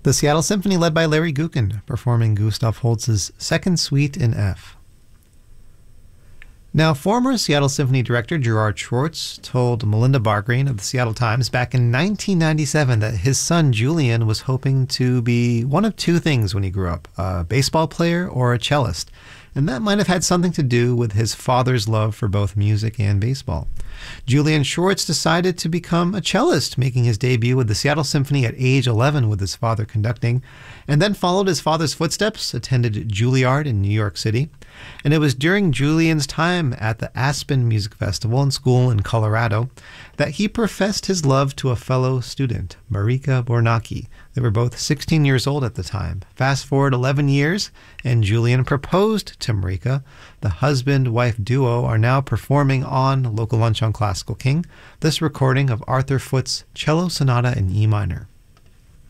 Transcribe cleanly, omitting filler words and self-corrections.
The Seattle Symphony led by Larry Gukin, performing Gustav Holst's Second Suite in F. Now, former Seattle Symphony director Gerard Schwartz told Melinda Bargreen of the Seattle Times back in 1997 that his son Julian was hoping to be one of two things when he grew up, a baseball player or a cellist. And that might have had something to do with his father's love for both music and baseball. Julian Schwartz decided to become a cellist, making his debut with the Seattle Symphony at age 11 with his father conducting, and then followed his father's footsteps, attended Juilliard in New York City. And it was during Julian's time at the Aspen Music Festival and school in Colorado that he professed his love to a fellow student, Marika Bornacki. They were both 16 years old at the time. Fast forward 11 years, and Julian proposed to Marika. The husband-wife duo are now performing on Local Lunch on Classical King, this recording of Arthur Foote's Cello Sonata in E minor.